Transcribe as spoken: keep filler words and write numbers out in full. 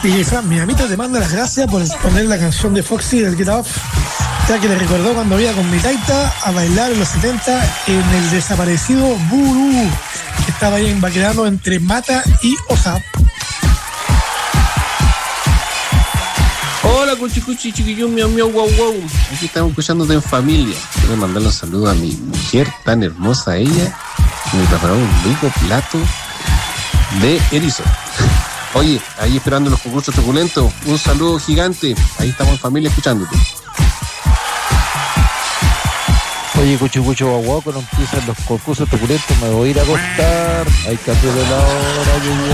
Y Fran, mi amita te manda las gracias por poner la canción de Foxy del Get Off, ya que le recordó cuando iba con mi taita a bailar en los setenta en el desaparecido Burú, que estaba ahí en Baquedano entre Mata y Osa. Hola, cuchi cuchi, chiquillón, miau, miau, guau, guau. Aquí estamos escuchándote en familia. Quiero mandarle un saludo a mi mujer, tan hermosa ella, que me preparó un rico plato de erizo. Oye, ahí esperando los concursos truculentos. Un saludo gigante. Ahí estamos en familia escuchándote. Oye, cuchi cuchi guau guau, cuando empiezan los concursos truculentos me voy a ir a acostar. Hay que hacer la hora,